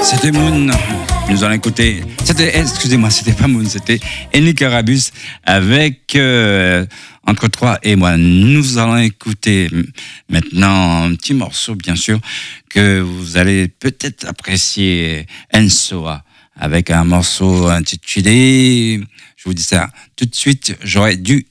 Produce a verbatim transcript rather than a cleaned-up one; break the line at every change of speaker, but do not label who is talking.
C'était Moon. Nous allons écouter. C'était, excusez-moi, c'était pas Moon, c'était Eni Carabus avec euh, Entre toi et moi. Nous allons écouter maintenant un petit morceau, bien sûr, que vous allez peut-être apprécier, Ensoa, avec un morceau intitulé. Je vous dis ça tout de suite. J'aurais dû